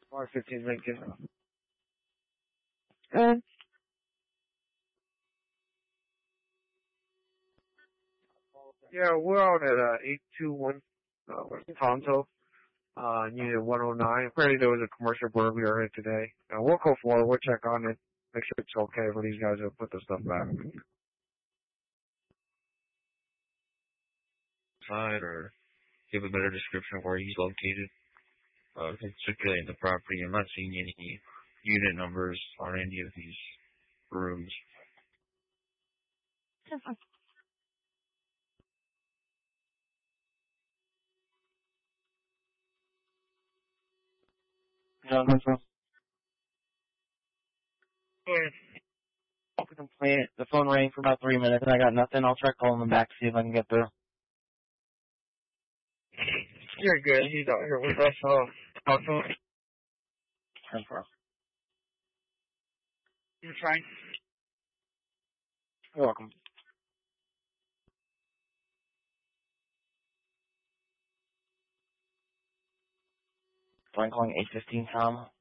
R15 Lincoln. Good. Yeah, we're out at 821 Tonto, unit 109. Apparently there was a commercial burglary here today. We'll go forward, we'll check on it, make sure it's okay for these guys to put the stuff back. Side or give a better description of where he's located. Circulating the property. I'm not seeing any unit numbers on any of these rooms. No, complaint. The phone rang for about 3 minutes and I got nothing. I'll try calling them back to see if I can get through. You're good, he's out here with us, talk to him. You're trying? You're welcome. So I'm calling 815 Tom.